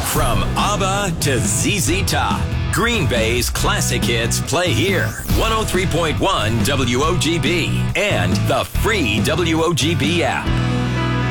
From ABBA to ZZ Top, Green Bay's classic hits play here. 103.1 WOGB and the free WOGB app.